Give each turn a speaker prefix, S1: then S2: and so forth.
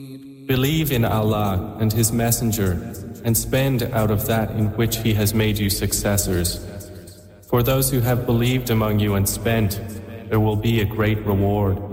S1: Believe in Allah and His Messenger and spend out of that in which He has made you successors. For those who have believed among you and spent, there will be a great reward.